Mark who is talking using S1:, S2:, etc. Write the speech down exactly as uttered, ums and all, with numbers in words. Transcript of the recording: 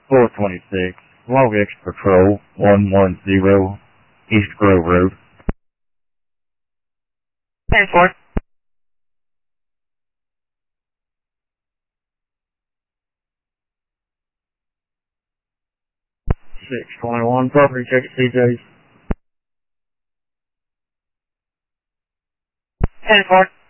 S1: four twenty-six, Log X Patrol, one one zero, East Grove Road.
S2: ten four.
S1: six twenty-one, property check at C J's.
S2: ten four.